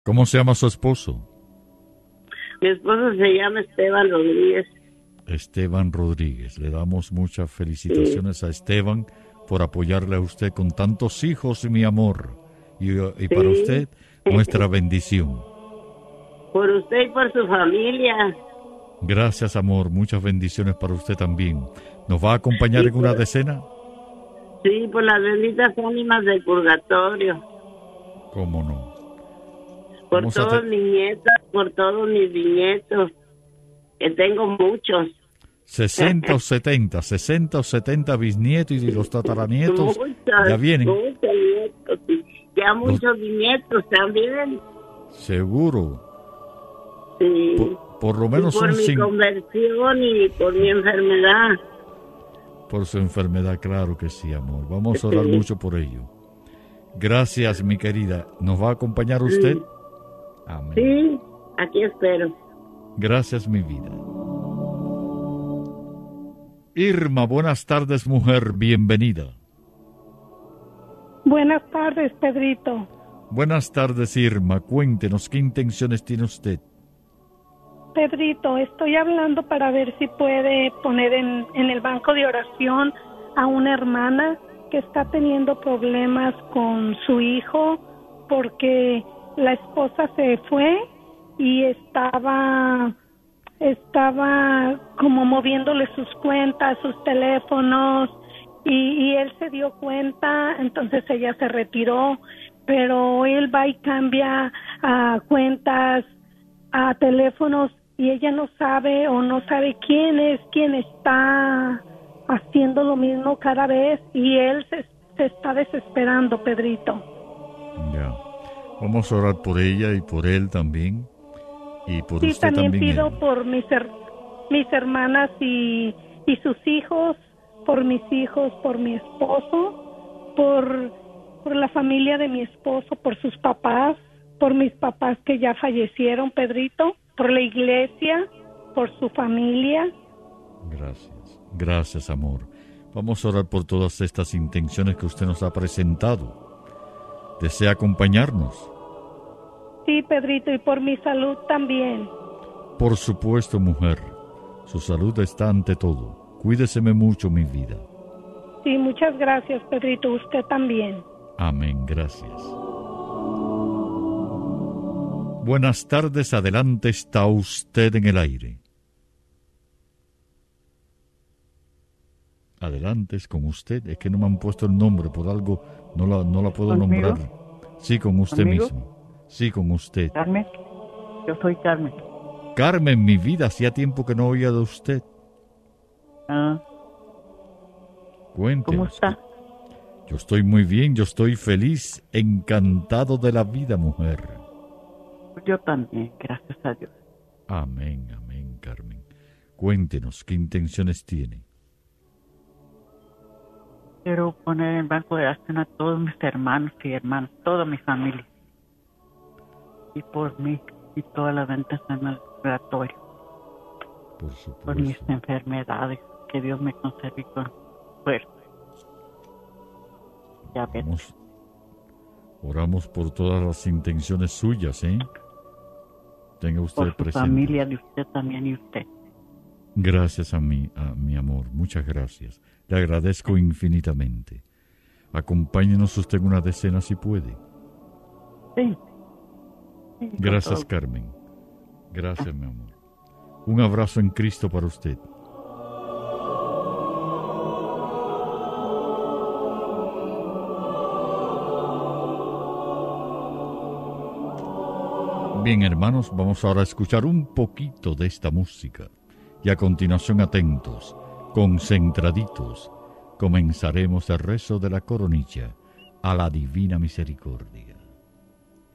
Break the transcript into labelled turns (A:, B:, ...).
A: ¿Cómo se llama su esposo?
B: Mi esposo se llama Esteban Rodríguez.
A: Esteban Rodríguez. Le damos muchas felicitaciones a Esteban por apoyarle a usted con tantos hijos, mi amor. Y para usted, nuestra bendición.
B: Por usted y por su familia.
A: Gracias, amor. Muchas bendiciones para usted también. ¿Nos va a acompañar en una decena?
B: Sí, por las benditas ánimas del purgatorio.
A: ¿Cómo no?
B: Por todos mis nietos, por todos mis bisnietos, que tengo muchos.
A: 60 o 70 bisnietos y los tataranietos ya vienen.
B: Muchos nietos, sí. Ya muchos bisnietos también.
A: Seguro.
B: Sí.
A: Por lo menos
B: por
A: son
B: mi conversión y por mi enfermedad.
A: Por su enfermedad, claro que sí, amor. Vamos a orar mucho por ello. Gracias, mi querida. ¿Nos va a acompañar usted? Amén.
B: Sí, aquí espero.
A: Gracias, mi vida. Irma, buenas tardes, mujer. Bienvenida.
C: Buenas tardes, Pedrito.
A: Buenas tardes, Irma. Cuéntenos, ¿qué intenciones tiene usted?
C: Pedrito, estoy hablando para ver si puede poner en el banco de oración a una hermana que está teniendo problemas con su hijo porque la esposa se fue y estaba como moviéndole sus cuentas, sus teléfonos y él se dio cuenta, entonces ella se retiró, pero él va y cambia a cuentas, a teléfonos y ella no sabe o no sabe quién es quien está haciendo lo mismo cada vez y él se está desesperando, Pedrito.
A: Ya. Vamos a orar por ella y por él también. Y por
C: sí,
A: usted
C: también pido
A: Irma.
C: por mis hermanas y sus hijos, por mis hijos, por mi esposo, por la familia de mi esposo, por sus papás, por mis papás que ya fallecieron, Pedrito, por la iglesia, por su familia.
A: Gracias, amor. Vamos a orar por todas estas intenciones que usted nos ha presentado. ¿Desea acompañarnos?
C: Sí, Pedrito, y por mi salud también.
A: Por supuesto, mujer. Su salud está ante todo. Cuídeseme mucho, mi vida.
C: Sí, muchas gracias, Pedrito. Usted también.
A: Amén, gracias. Buenas tardes, adelante, está usted en el aire. Adelante, es con usted. Es que no me han puesto el nombre, por algo no la puedo nombrar. Sí, con usted mismo. Sí, con usted.
D: Carmen, yo soy Carmen.
A: Carmen, mi vida, hacía tiempo que no oía de usted. Cuéntenos.
D: ¿Cómo está?
A: Yo estoy muy bien, yo estoy feliz, encantado de la vida, mujer.
D: Yo también, gracias a Dios.
A: Amén, amén, Carmen. Cuéntenos, ¿qué intenciones tiene?
D: Quiero poner en banco de oración a todos mis hermanos y hermanas, toda mi familia. Y por mí y todas las ventas en el laboratorio.
A: Por supuesto.
D: Por mis enfermedades, que Dios me conserve con fuerza. Ya ves.
A: Oramos por todas las intenciones suyas, ¿eh? Tenga usted
D: por
A: presente.
D: Por familia de usted también y usted.
A: Gracias a mi amor, muchas gracias. Le agradezco infinitamente. Acompáñenos usted en una decena si puede.
D: Sí.
A: Gracias, Carmen. Gracias, mi amor. Un abrazo en Cristo para usted. Bien, hermanos, vamos ahora a escuchar un poquito de esta música. Y a continuación, atentos, concentraditos, comenzaremos el rezo de la coronilla a la Divina Misericordia.